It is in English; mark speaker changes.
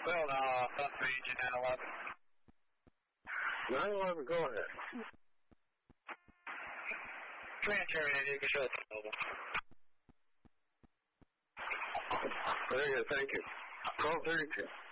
Speaker 1: Well, South Region 911.
Speaker 2: 911, go ahead.
Speaker 1: Command terminated, you can show us over.
Speaker 2: Very good, thank you. 1232.